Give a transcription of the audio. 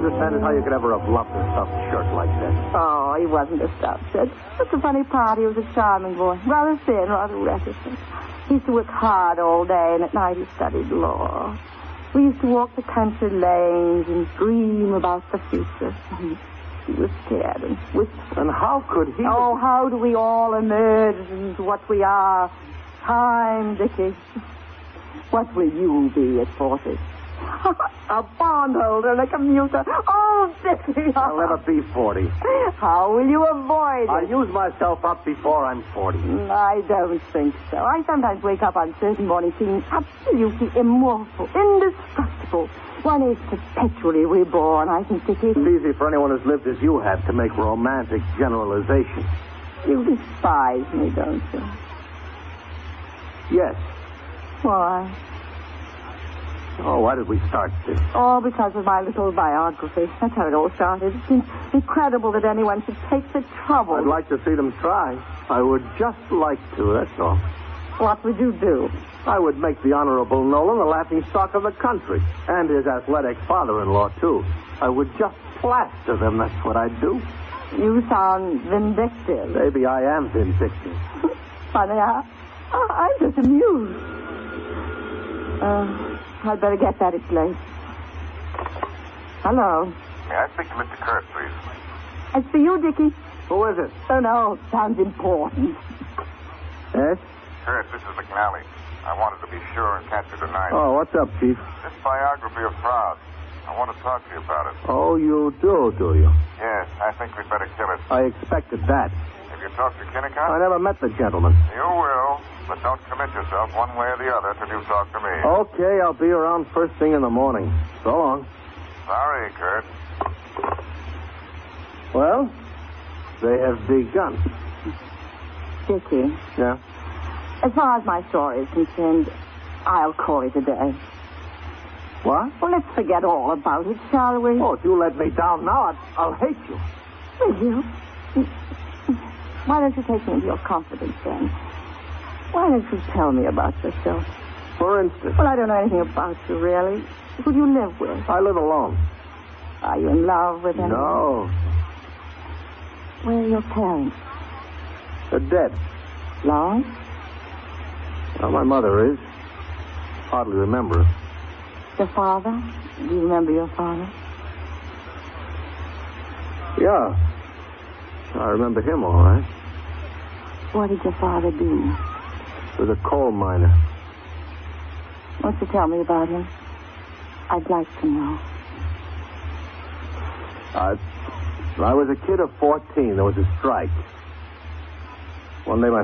understand is how you could ever have loved a stuffed shirt like that. Oh, he wasn't a stuffed shirt. It's a funny part. He was a charming boy. Rather thin, rather reticent. He used to work hard all day, and at night he studied law. We used to walk the country lanes and dream about the future. He was scared and wistful. And how could he... Oh, how do we all emerge into what we are? Time, Dickie. What will you be at 40? A bondholder and a commuter. Oh, Dickie. I'll never be 40. How will you avoid it? I'll use myself up before I'm 40. I don't think so. I sometimes wake up on certain mornings feeling absolutely immortal, indestructible. One is perpetually reborn, I think, Dickie. It's easy for anyone who's lived as you have to make romantic generalizations. You despise me, don't you? Yes. Why? Oh, why did we start this? Oh, because of my little biography. That's how it all started. It seems incredible that anyone should take the trouble. I'd like to see them try. I would just like to, that's all. What would you do? I would make the Honorable Nolan the laughingstock of the country. And his athletic father-in-law, too. I would just plaster them, that's what I'd do. You sound vindictive. Maybe I am vindictive. Funny, I'm just amused. I'd better get that explained. Hello. May I speak to Mr. Kurt, please? It's for you, Dickie. Who is it? Oh, no. Sounds important. Yes? Kurt, this is McNally. I wanted to be sure and catch you tonight. Oh, what's up, Chief? This biography of Proud. I want to talk to you about it. Oh, you do you? Yes, I think we'd better kill it. I expected that. Have you talked to Kennicott? I never met the gentleman. You will, but don't commit yourself one way or the other till you talk to me. Okay, I'll be around first thing in the morning. So long. Sorry, Kurt. Well, they have begun. Dickie, Yeah? as far as my story is concerned, I'll call it a day. What? Well, let's forget all about it, shall we? Oh, if you let me down now, I'll hate you. Will you? Why don't you take me into your confidence, then? Why don't you tell me about yourself? For instance, Well, I don't know anything about you, really. Who do you live with? I live alone. Are you in love with anyone? No. Where are your parents? They're dead. Long? Well, my mother is. Hardly remember her. Your father? Do you remember your father? Yeah. I remember him, all right. What did your father do? He was a coal miner. Won't you tell me about him? I'd like to know. I was a kid of 14. There was a strike. One day my